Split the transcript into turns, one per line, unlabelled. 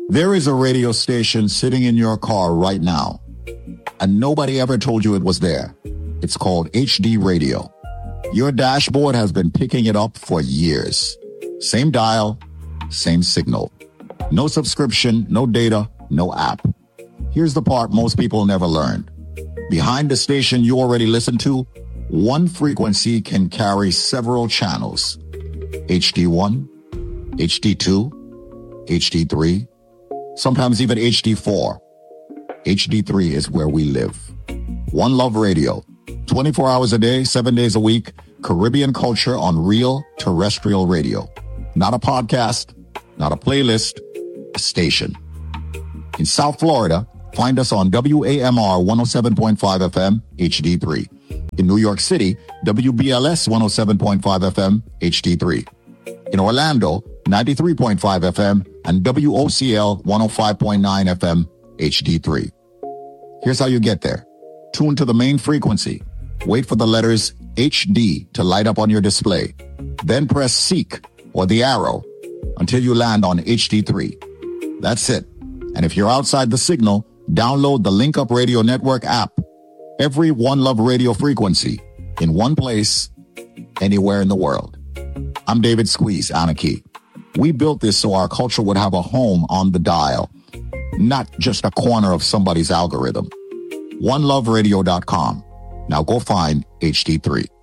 There is a radio station sitting in your car right now, and nobody ever told you it was there. It's called HD Radio. Your dashboard has been picking it up for years. Same dial, same signal. No subscription, no data, no app. Here's the part most people never learned. Behind the station you already listen to, one frequency can carry several channels. HD1, HD2, HD3, sometimes even HD4. HD3 is where we live. One Love Radio. 24 hours a day, 7 days a week. Caribbean culture on real terrestrial radio. Not a podcast, not a playlist, a station. In South Florida, find us on WAMR 107.5 FM, HD3. In New York City, WBLS 107.5 FM, HD3. In Orlando, 93.5 FM and WOCL 105.9 FM, HD3. Here's how you get there. Tune to the main frequency. Wait for the letters HD to light up on your display. Then press Seek or the arrow until you land on HD3. That's it. And if you're outside the signal, download the Link Up Radio Network app. Every One Love Radio frequency in one place, anywhere in the world. I'm David Squeeze, Anarchy. We built this so our culture would have a home on the dial, not just a corner of somebody's algorithm. OneLoveRadio.com. Now go find HD3.